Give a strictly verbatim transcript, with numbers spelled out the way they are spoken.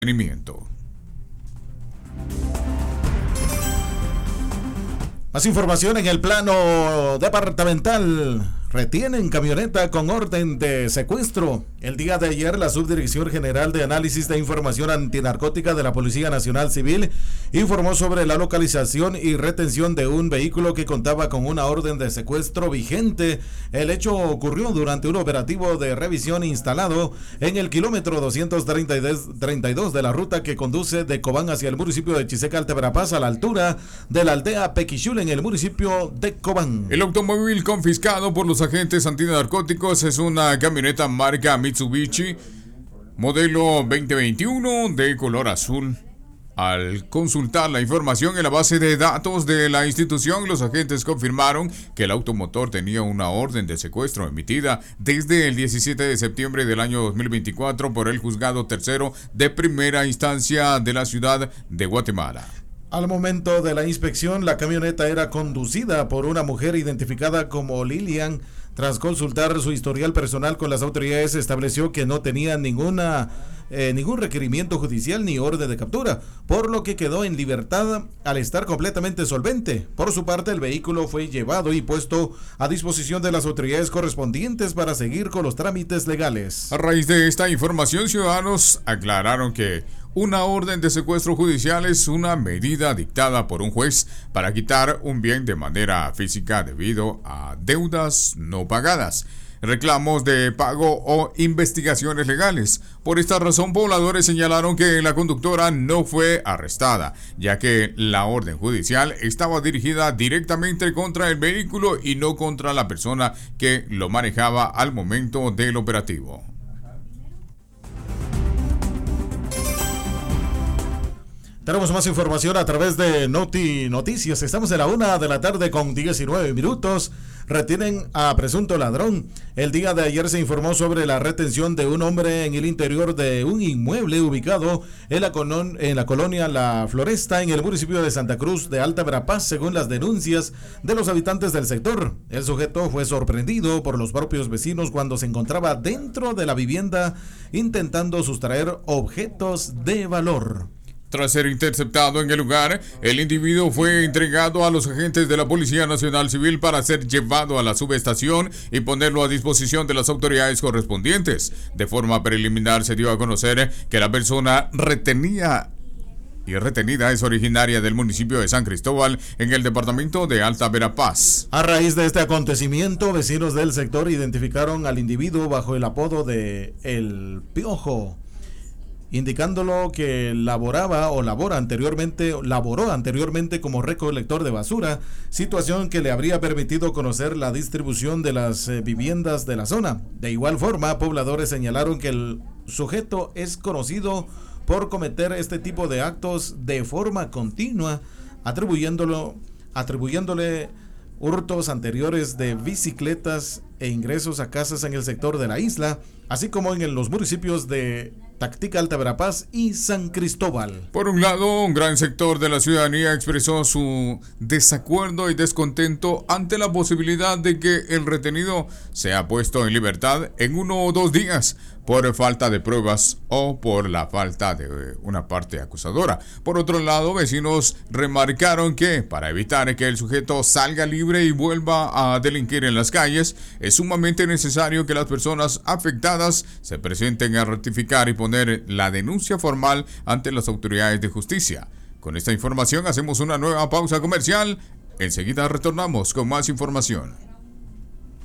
entretenimiento. Más información en el plano departamental. Retienen camioneta con orden de secuestro. El día de ayer, la Subdirección General de Análisis de Información Antinarcótica de la Policía Nacional Civil informó sobre la localización y retención de un vehículo que contaba con una orden de secuestro vigente. El hecho ocurrió durante un operativo de revisión instalado en el kilómetro doscientos treinta y dos de la ruta que conduce de Cobán hacia el municipio de Chiseca, Altaverapaz, a la altura de la aldea Pequichul en el municipio de Cobán. El automóvil confiscado por los agentes antinarcóticos es una camioneta marca Mitsubishi, modelo veinte veintiuno, de color azul. Al consultar la información en la base de datos de la institución, los agentes confirmaron que el automotor tenía una orden de secuestro emitida desde el diecisiete de septiembre del año dos mil veinticuatro por el Juzgado Tercero de Primera Instancia de la ciudad de Guatemala. Al momento de la inspección, la camioneta era conducida por una mujer identificada como Lilian. Tras consultar su historial personal con las autoridades, estableció que no tenía ninguna, eh, ningún requerimiento judicial ni orden de captura, por lo que quedó en libertad al estar completamente solvente. Por su parte, el vehículo fue llevado y puesto a disposición de las autoridades correspondientes para seguir con los trámites legales. A raíz de esta información, ciudadanos aclararon que una orden de secuestro judicial es una medida dictada por un juez para quitar un bien de manera física debido a deudas no pagadas, reclamos de pago o investigaciones legales. Por esta razón, pobladores señalaron que la conductora no fue arrestada, ya que la orden judicial estaba dirigida directamente contra el vehículo y no contra la persona que lo manejaba al momento del operativo. Tenemos más información a través de Noti Noticias. Estamos en la una de la tarde con diecinueve minutos. Retienen a presunto ladrón. El día de ayer se informó sobre la retención de un hombre en el interior de un inmueble ubicado en la, colon- en la colonia La Floresta, en el municipio de Santa Cruz de Altaverapaz, según las denuncias de los habitantes del sector. El sujeto fue sorprendido por los propios vecinos cuando se encontraba dentro de la vivienda intentando sustraer objetos de valor. Tras ser interceptado en el lugar, el individuo fue entregado a los agentes de la Policía Nacional Civil para ser llevado a la subestación y ponerlo a disposición de las autoridades correspondientes. De forma preliminar se dio a conocer que la persona retenía y retenida es originaria del municipio de San Cristóbal, en el departamento de Altaverapaz. A raíz de este acontecimiento, vecinos del sector identificaron al individuo bajo el apodo de El Piojo, indicándolo que laboraba o labora anteriormente, laboró anteriormente como recolector de basura, situación que le habría permitido conocer la distribución de las eh, viviendas de la zona. De igual forma, pobladores señalaron que el sujeto es conocido por cometer este tipo de actos de forma continua, atribuyéndolo, atribuyéndole hurtos anteriores de bicicletas e ingresos a casas en el sector de la isla, así como en los municipios de Tactica, Altaverapaz y San Cristóbal. Por un lado, un gran sector de la ciudadanía expresó su desacuerdo y descontento ante la posibilidad de que el retenido sea puesto en libertad en uno o dos días por falta de pruebas o por la falta de una parte acusadora. Por otro lado, vecinos remarcaron que para evitar que el sujeto salga libre y vuelva a delinquir en las calles, es sumamente necesario que las personas afectadas se presenten a rectificar y poner la denuncia formal ante las autoridades de justicia. Con esta información hacemos una nueva pausa comercial. Enseguida retornamos con más información.